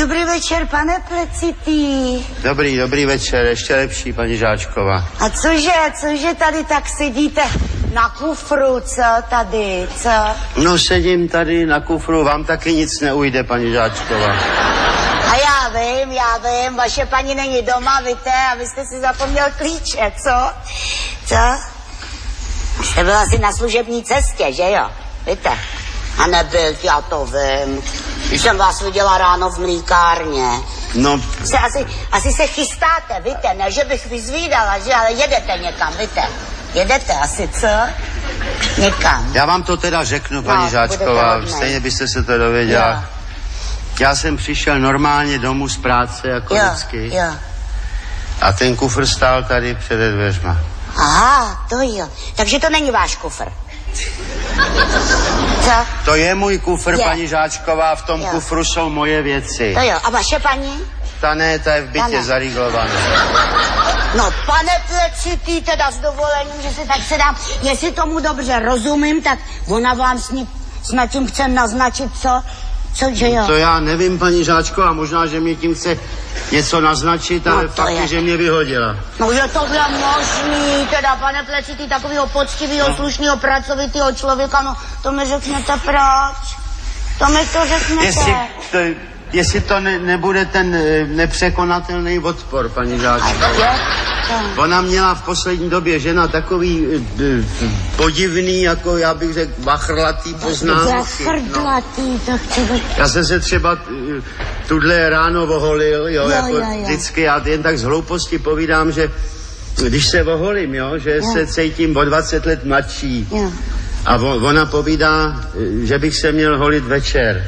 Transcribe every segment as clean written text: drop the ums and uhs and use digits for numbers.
Dobrý večer, pane Plecitý. Dobrý večer, ještě lepší, paní Žáčková. A cože tady tak sedíte na kufru, co tady, co? No sedím tady na kufru, vám taky nic neujde, paní Žáčková. A já vím, vaše paní není doma, víte, a vy jste si zapomněl klíče, co? Jste byl asi na služební cestě, že jo, víte? A nebyl, já to vím. Když jsem vás viděla ráno v mlýkárně. No. Asi se chystáte, víte, ne, že bych vyzvídala, že, ale jedete někam, víte. Jedete asi, co? Někam. Já vám to teda řeknu, paní Žáčková, stejně byste se to dověděla. Jo. Já jsem přišel normálně domů z práce, jako vždycky. Jo. A ten kufr stál tady před dveřma. Aha, to jo. Takže to není váš kufr. Co? To je můj kufr, paní Žáčková, v tom kufru jsou moje věci. To jo, a vaše paní? Ta je v bytě zarýglovaná. No, pane Plecitý, teda s dovolením, že se tak sedám, jestli tomu dobře rozumím, tak ona vám snad tím chce naznačit, že jo? To já nevím, paní Žáčková, možná, že mě tím chce něco naznačit, ale fakt je, že mě vyhodila. No je tohle možný, teda pane Plecitý, takovýho poctivýho, slušnýho, pracovitýho člověka, no to mi řeknete proč? To mi to řeknete. Jestli to nebude ten nepřekonatelný odpor, paní Žáčková. Ona měla v poslední době žena takový podivný, jako já bych řekl, vachrlatý poznámky. Vachrlatý, to chci být. Já jsem se třeba tuhle ráno oholil, jo. Vždycky já jen tak z hlouposti povídám, že když se oholím, že se cítím o 20 let mladší. Jo. A ona povídá, že bych se měl holit večer.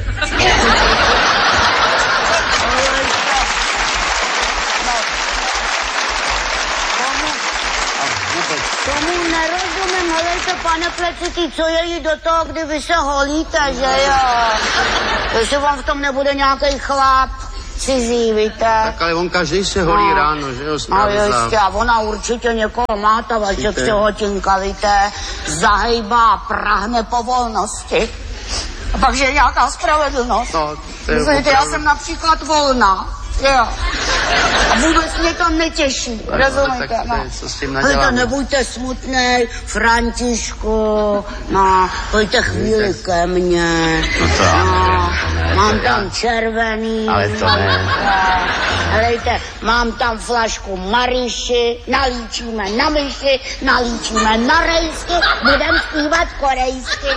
Pane Plecitý, co je jí do toho, kdy vy se holíte, že jo? Jestli vám v tom nebude nějaký chlap cizí, víte? Tak ale on každý se holí ráno, že jo? No jistě, a ona určitě někoho má, ta vaše přehotinka, víte? Zahejbá, prahne po volnosti. A pak, že je nějaká spravedlnost. No, myslíte, já jsem například volná. Jo. A vůbec mě to netěší, rozumíte? Co s tím naděláme? Hejte, nebuďte smutnej, Františku, no, pojďte chvíli ke mně. No to mám tam červený. Ale to ne. Hejte, mám tam flašku Maryši, nalíčíme na myši, nalíčíme na rejsky, budem zpívat korejsky.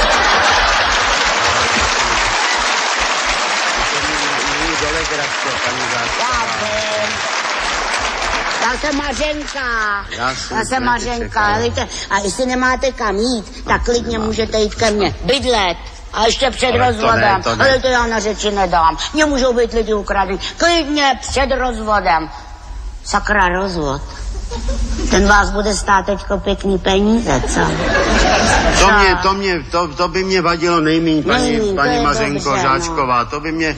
Já jsem Mařenka. Víte, a jestli nemáte kam jít, tak klidně můžete jít ke mně bydlet. A ještě před rozvodem. Ale to já na řeči nedám. Mně můžou být lidi ukradení. Klidně před rozvodem. Sakra, rozvod. Ten vás bude stát teďko pěkný peníze, co? To by mě vadilo nejméně, paní Mařenko Žáčková. To by mě...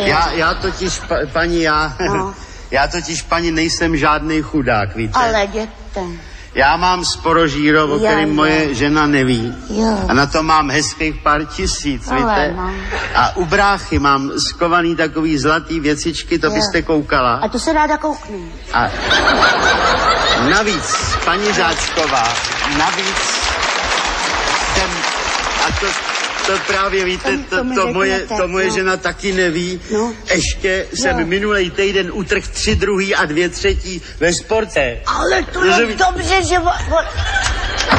Já totiž, paní, nejsem žádný chudák, víte? Ale jděte. Já mám sporožíro, o kterém moje žena neví. Jo. A na to mám hezkých pár tisíc, víte? A u bráchy mám skovaný takový zlatý věcičky, to byste koukala. A to se ráda kouknu. A navíc, paní Žáčková, to právě víte, to moje žena taky neví. No. Ještě jsem minulej týden utrhl 3 druhý a 2 třetí ve sportě. Ale to je dobře, že...